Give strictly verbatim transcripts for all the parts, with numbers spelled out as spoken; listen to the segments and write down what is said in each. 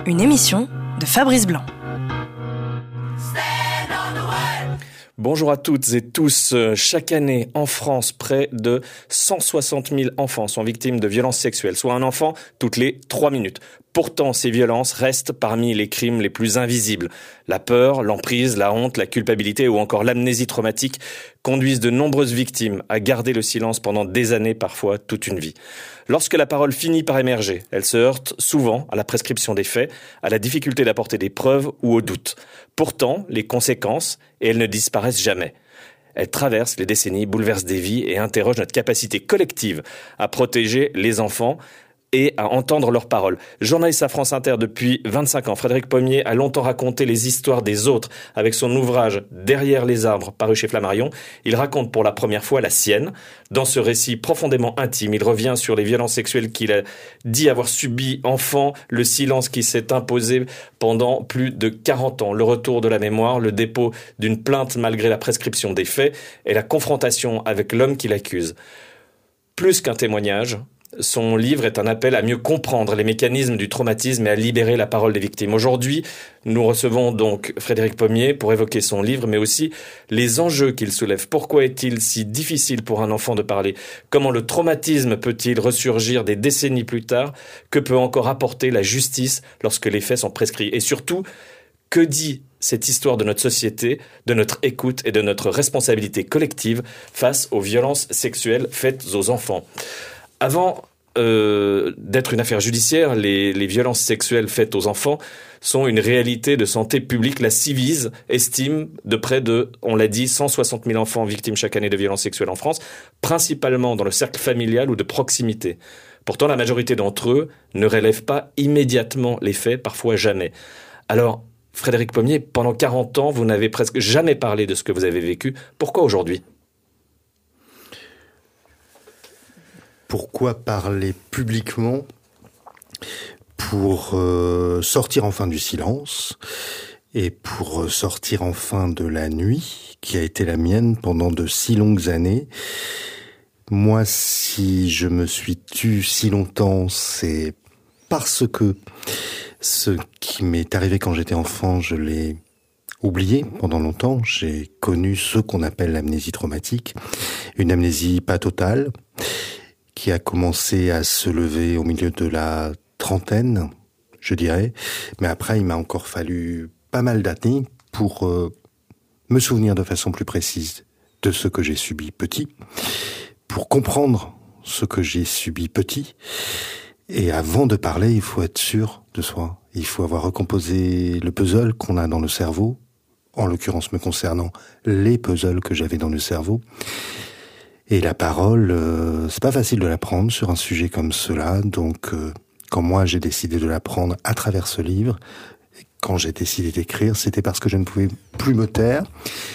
Une émission de Fabrice Blanc. Bonjour à toutes et tous. Chaque année, en France, près de cent soixante mille enfants sont victimes de violences sexuelles, soit un enfant toutes les trois minutes. Pourtant, ces violences restent parmi les crimes les plus invisibles. La peur, l'emprise, la honte, la culpabilité ou encore l'amnésie traumatique conduisent de nombreuses victimes à garder le silence pendant des années, parfois toute une vie. Lorsque la parole finit par émerger, elle se heurte souvent à la prescription des faits, à la difficulté d'apporter des preuves ou au doute. Pourtant, les conséquences, et elles ne disparaissent jamais. Elles traversent les décennies, bouleversent des vies et interrogent notre capacité collective à protéger les enfants et à entendre leurs paroles. Journaliste à France Inter depuis vingt-cinq ans, Frédéric Pommier a longtemps raconté les histoires des autres avec son ouvrage « Derrière les arbres » paru chez Flammarion. Il raconte pour la première fois la sienne. Dans ce récit profondément intime, il revient sur les violences sexuelles qu'il a dit avoir subies enfant, le silence qui s'est imposé pendant plus de quarante ans, le retour de la mémoire, le dépôt d'une plainte malgré la prescription des faits et la confrontation avec l'homme qui l'accuse. Plus qu'un témoignage, son livre est un appel à mieux comprendre les mécanismes du traumatisme et à libérer la parole des victimes. Aujourd'hui, nous recevons donc Frédéric Pommier pour évoquer son livre, mais aussi les enjeux qu'il soulève. Pourquoi est-il si difficile pour un enfant de parler ? Comment le traumatisme peut-il ressurgir des décennies plus tard ? Que peut encore apporter la justice lorsque les faits sont prescrits ? Et surtout, que dit cette histoire de notre société, de notre écoute et de notre responsabilité collective face aux violences sexuelles faites aux enfants ? Avant euh, d'être une affaire judiciaire, les, les violences sexuelles faites aux enfants sont une réalité de santé publique. La Ciivise estime de près de, on l'a dit, cent soixante mille enfants victimes chaque année de violences sexuelles en France, principalement dans le cercle familial ou de proximité. Pourtant, la majorité d'entre eux ne relèvent pas immédiatement les faits, parfois jamais. Alors, Frédéric Pommier, pendant quarante ans, vous n'avez presque jamais parlé de ce que vous avez vécu. Pourquoi aujourd'hui ? Pourquoi parler publiquement ? Pour euh, sortir enfin du silence et pour sortir enfin de la nuit qui a été la mienne pendant de si longues années. Moi, si je me suis tue si longtemps, c'est parce que ce qui m'est arrivé quand j'étais enfant, je l'ai oublié pendant longtemps. J'ai connu ce qu'on appelle l'amnésie traumatique, une amnésie pas totale, qui a commencé à se lever au milieu de la trentaine, je dirais. Mais après, il m'a encore fallu pas mal d'années pour euh, me souvenir de façon plus précise de ce que j'ai subi petit, pour comprendre ce que j'ai subi petit. Et avant de parler, il faut être sûr de soi. Il faut avoir recomposé le puzzle qu'on a dans le cerveau, en l'occurrence me concernant, les puzzles que j'avais dans le cerveau. Et la parole, euh, c'est pas facile de la prendre sur un sujet comme cela. Donc, euh, quand moi j'ai décidé de la prendre à travers ce livre, quand j'ai décidé d'écrire, c'était parce que je ne pouvais plus me taire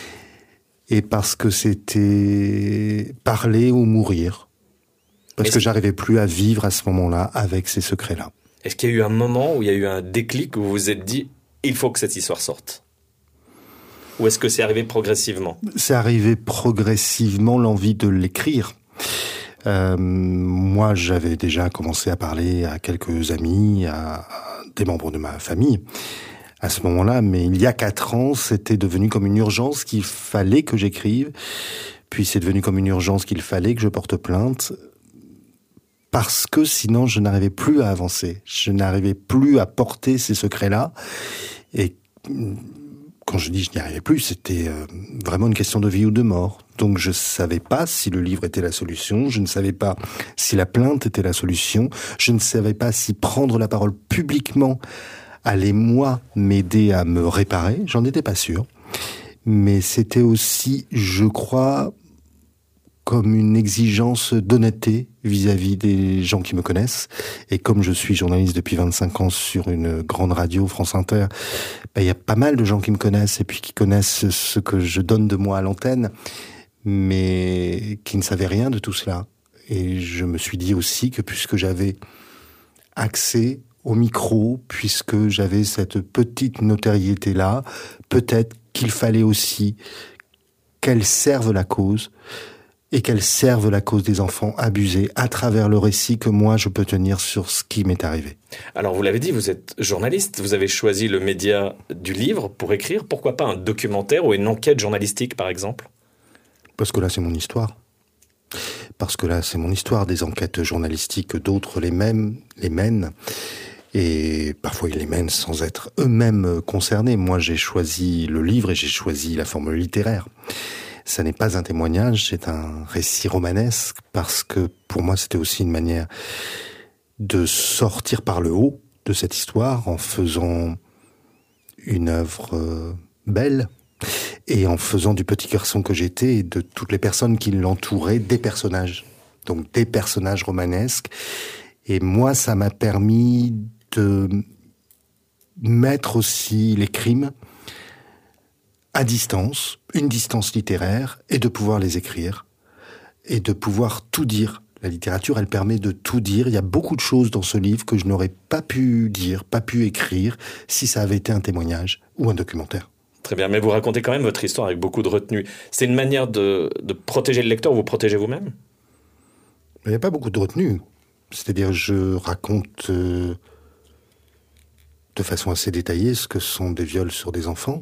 et parce que c'était parler ou mourir. Parce Est-ce que j'arrivais plus à vivre à ce moment-là avec ces secrets-là. Est-ce qu'il y a eu un moment où il y a eu un déclic où vous vous êtes dit « il faut que cette histoire sorte » ? Ou est-ce que c'est arrivé progressivement ? C'est arrivé progressivement, l'envie de l'écrire. Euh, moi, j'avais déjà commencé à parler à quelques amis, à, à des membres de ma famille, à ce moment-là. Mais il y a quatre ans, c'était devenu comme une urgence qu'il fallait que j'écrive. Puis c'est devenu comme une urgence qu'il fallait que je porte plainte. Parce que sinon, je n'arrivais plus à avancer. Je n'arrivais plus à porter ces secrets-là. Et quand je dis je n'y arrivais plus, c'était euh, vraiment une question de vie ou de mort. Donc je savais pas si le livre était la solution, je ne savais pas si la plainte était la solution, je ne savais pas si prendre la parole publiquement allait, moi, m'aider à me réparer, j'en étais pas sûr. Mais c'était aussi, je crois, comme une exigence d'honnêteté vis-à-vis des gens qui me connaissent. Et comme je suis journaliste depuis vingt-cinq ans sur une grande radio, France Inter, ben, il y a pas mal de gens qui me connaissent et puis qui connaissent ce que je donne de moi à l'antenne, mais qui ne savaient rien de tout cela. Et je me suis dit aussi que puisque j'avais accès au micro, puisque j'avais cette petite notoriété-là, peut-être qu'il fallait aussi qu'elle serve la cause, et qu'elles servent la cause des enfants abusés à travers le récit que moi je peux tenir sur ce qui m'est arrivé. Alors vous l'avez dit, vous êtes journaliste, vous avez choisi le média du livre pour écrire. Pourquoi pas un documentaire ou une enquête journalistique par exemple ? Parce que là c'est mon histoire. Parce que là c'est mon histoire. Des enquêtes journalistiques, d'autres les mêmes, les mènent. Et parfois ils les mènent sans être eux-mêmes concernés. Moi j'ai choisi le livre et j'ai choisi la forme littéraire. Ça n'est pas un témoignage, c'est un récit romanesque, parce que pour moi c'était aussi une manière de sortir par le haut de cette histoire en faisant une œuvre euh, belle et en faisant du petit garçon que j'étais et de toutes les personnes qui l'entouraient des personnages. Donc des personnages romanesques. Et moi ça m'a permis de mettre aussi les crimes à distance, une distance littéraire, et de pouvoir les écrire, et de pouvoir tout dire. La littérature, elle permet de tout dire. Il y a beaucoup de choses dans ce livre que je n'aurais pas pu dire, pas pu écrire, si ça avait été un témoignage ou un documentaire. Très bien, mais vous racontez quand même votre histoire avec beaucoup de retenue. C'est une manière de, de protéger le lecteur ou vous protégez vous-même ? Il n'y a pas beaucoup de retenue. C'est-à-dire, je raconte euh, de façon assez détaillée ce que sont des viols sur des enfants.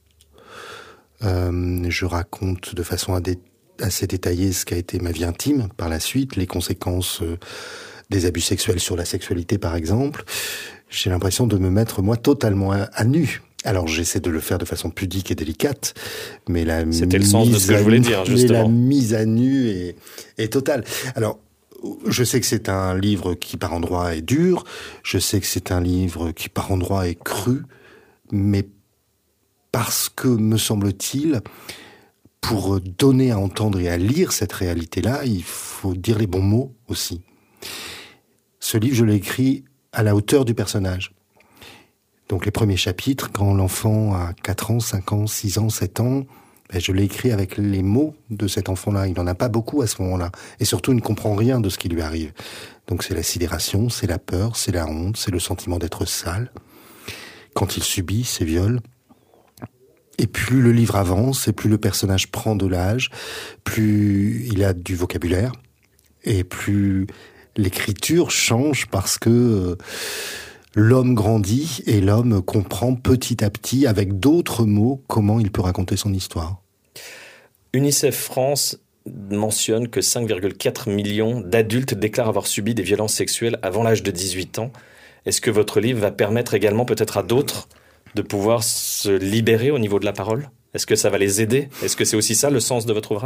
Euh, je raconte de façon assez détaillée ce qu'a été ma vie intime par la suite, les conséquences euh, des abus sexuels sur la sexualité par exemple. J'ai l'impression de me mettre moi totalement à, à nu. Alors j'essaie de le faire de façon pudique et délicate, mais la C'était le sens de ce que je voulais dire, justement. La mise à nu est, est totale. Alors je sais que c'est un livre qui par endroits est dur, je sais que c'est un livre qui par endroits est cru, mais parce que, me semble-t-il, pour donner à entendre et à lire cette réalité-là, il faut dire les bons mots aussi. Ce livre, je l'ai écrit à la hauteur du personnage. Donc les premiers chapitres, quand l'enfant a quatre ans, cinq ans, six ans, sept ans, ben je l'ai écrit avec les mots de cet enfant-là. Il n'en a pas beaucoup à ce moment-là. Et surtout, il ne comprend rien de ce qui lui arrive. Donc c'est la sidération, c'est la peur, c'est la honte, c'est le sentiment d'être sale. Quand il subit ces viols, et plus le livre avance, et plus le personnage prend de l'âge, plus il a du vocabulaire, et plus l'écriture change parce que euh, l'homme grandit et l'homme comprend petit à petit, avec d'autres mots, comment il peut raconter son histoire. UNICEF France mentionne que cinq virgule quatre millions d'adultes déclarent avoir subi des violences sexuelles avant l'âge de dix-huit ans. Est-ce que votre livre va permettre également peut-être à d'autres de pouvoir se libérer au niveau de la parole ? Est-ce que ça va les aider ? Est-ce que c'est aussi ça le sens de votre ouvrage ?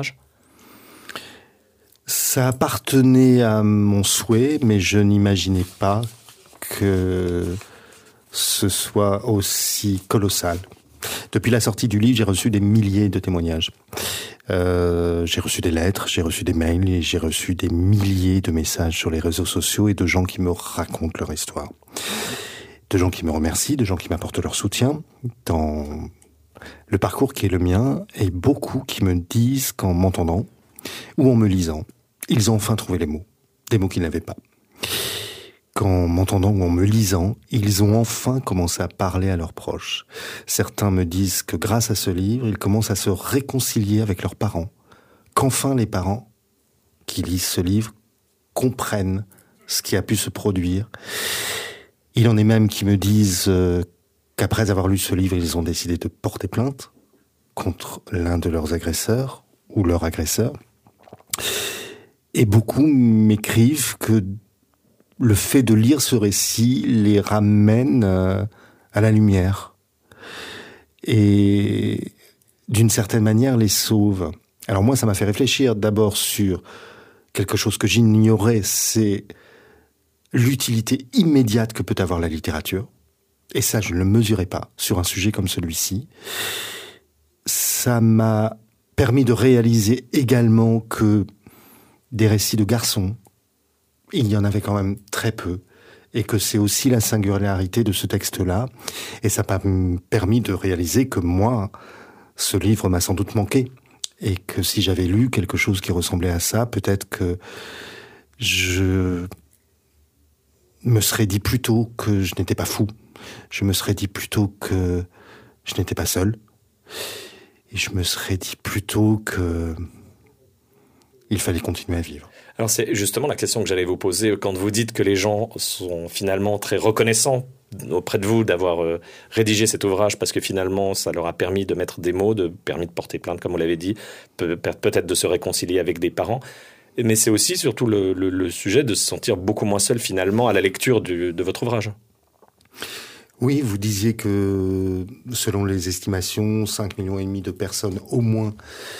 Ça appartenait à mon souhait, mais je n'imaginais pas que ce soit aussi colossal. Depuis la sortie du livre, j'ai reçu des milliers de témoignages. Euh, j'ai reçu des lettres, j'ai reçu des mails et j'ai reçu des milliers de messages sur les réseaux sociaux et de gens qui me racontent leur histoire. De gens qui me remercient, de gens qui m'apportent leur soutien dans le parcours qui est le mien, et beaucoup qui me disent qu'en m'entendant ou en me lisant, ils ont enfin trouvé les mots, des mots qu'ils n'avaient pas. Qu'en m'entendant ou en me lisant, ils ont enfin commencé à parler à leurs proches. Certains me disent que grâce à ce livre, ils commencent à se réconcilier avec leurs parents. Qu'enfin les parents qui lisent ce livre comprennent ce qui a pu se produire. Il en est même qui me disent euh, qu'après avoir lu ce livre, ils ont décidé de porter plainte contre l'un de leurs agresseurs ou leur agresseur. Et beaucoup m'écrivent que le fait de lire ce récit les ramène euh, à la lumière et d'une certaine manière les sauve. Alors moi, ça m'a fait réfléchir d'abord sur quelque chose que j'ignorais, c'est l'utilité immédiate que peut avoir la littérature. Et ça, je ne le mesurais pas sur un sujet comme celui-ci. Ça m'a permis de réaliser également que des récits de garçons, il y en avait quand même très peu, et que c'est aussi la singularité de ce texte-là. Et ça m'a permis de réaliser que moi, ce livre m'a sans doute manqué, et que si j'avais lu quelque chose qui ressemblait à ça, peut-être que je me serais dit plutôt que je n'étais pas fou. Je me serais dit plutôt que je n'étais pas seul. Et je me serais dit plutôt que il fallait continuer à vivre. Alors c'est justement la question que j'allais vous poser quand vous dites que les gens sont finalement très reconnaissants auprès de vous d'avoir euh, rédigé cet ouvrage parce que finalement ça leur a permis de mettre des mots, de permis de porter plainte comme vous l'avez dit, peut, peut-être de se réconcilier avec des parents. Mais c'est aussi surtout le, le, le sujet de se sentir beaucoup moins seul finalement à la lecture du, de votre ouvrage. Oui, vous disiez que selon les estimations, cinq millions et demi de personnes au moins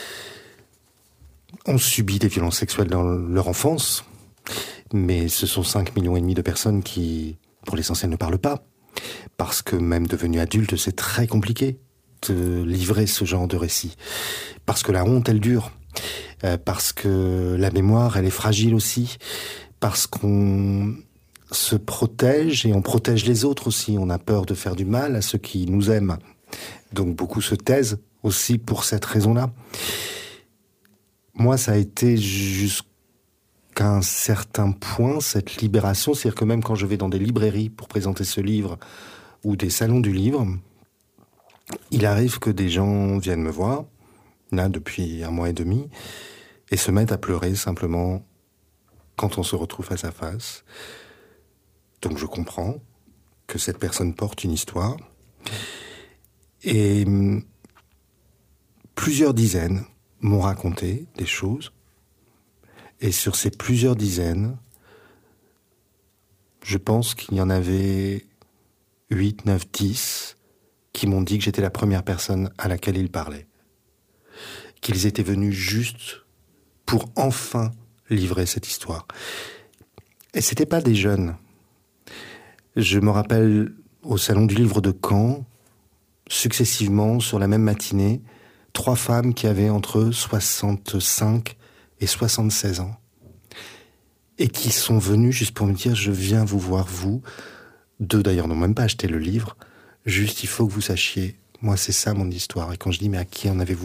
ont subi des violences sexuelles dans leur enfance. Mais ce sont cinq millions et demi de personnes qui, pour l'essentiel, ne parlent pas. Parce que même devenus adultes, c'est très compliqué de livrer ce genre de récit. Parce que la honte, elle dure. Euh, parce que la mémoire, elle est fragile aussi. Parce qu'on se protège et on protège les autres aussi. On a peur de faire du mal à ceux qui nous aiment. Donc beaucoup se taisent aussi pour cette raison-là. Moi, ça a été jusqu'à un certain point, cette libération. C'est-à-dire que même quand je vais dans des librairies pour présenter ce livre ou des salons du livre, il arrive que des gens viennent me voir, là, depuis un mois et demi, et se mettent à pleurer simplement quand on se retrouve face à face. Donc je comprends que cette personne porte une histoire. Et plusieurs dizaines m'ont raconté des choses. Et sur ces plusieurs dizaines, je pense qu'il y en avait huit, neuf, dix qui m'ont dit que j'étais la première personne à laquelle ils parlaient. Qu'ils étaient venus juste pour enfin livrer cette histoire. Et c'était pas des jeunes. Je me rappelle au Salon du Livre de Caen, successivement, sur la même matinée, trois femmes qui avaient entre soixante-cinq et soixante-seize ans. Et qui sont venues juste pour me dire « Je viens vous voir, vous ». Deux, d'ailleurs, n'ont même pas acheté le livre. Juste, il faut que vous sachiez, moi, c'est ça mon histoire. Et quand je dis « Mais à qui en avez-vous